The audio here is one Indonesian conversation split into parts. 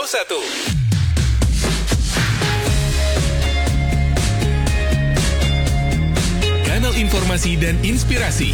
1. Kanal informasi dan inspirasi.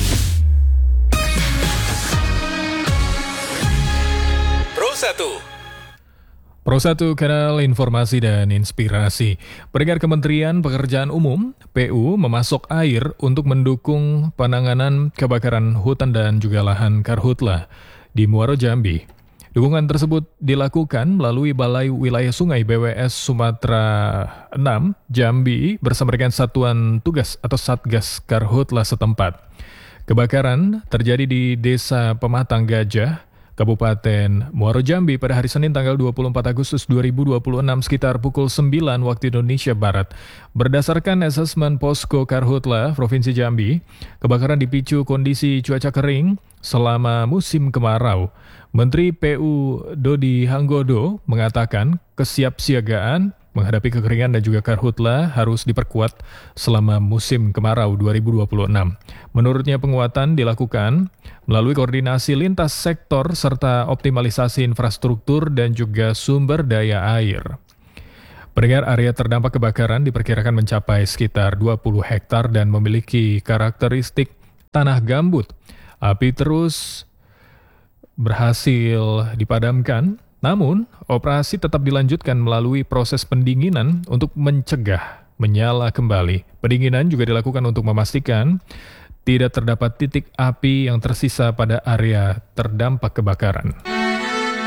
Pro 1. Pro 1, kanal informasi dan inspirasi. Pendengar Kementerian Pekerjaan Umum, PU, memasok air untuk mendukung penanganan kebakaran hutan dan juga lahan karhutla di Muaro Jambi. Dukungan tersebut dilakukan melalui Balai Wilayah Sungai BWS Sumatera 6, Jambi, bersama dengan Satuan Tugas atau Satgas Karhutla setempat. Kebakaran terjadi di Desa Pematang Gajah, Kabupaten Muaro Jambi pada hari Senin tanggal 24 Agustus 2026 sekitar pukul 9 waktu Indonesia Barat. Berdasarkan asesmen Posko Karhutla Provinsi Jambi, kebakaran dipicu kondisi cuaca kering selama musim kemarau. Menteri PU Dodi Hanggodo mengatakan kesiapsiagaan menghadapi kekeringan dan juga karhutla harus diperkuat selama musim kemarau 2026. Menurutnya penguatan dilakukan melalui koordinasi lintas sektor serta optimalisasi infrastruktur dan juga sumber daya air. Pendengar, area terdampak kebakaran diperkirakan mencapai sekitar 20 hektar dan memiliki karakteristik tanah gambut. Api terus berhasil dipadamkan, namun operasi tetap dilanjutkan melalui proses pendinginan untuk mencegah menyala kembali. Pendinginan juga dilakukan untuk memastikan tidak terdapat titik api yang tersisa pada area terdampak kebakaran.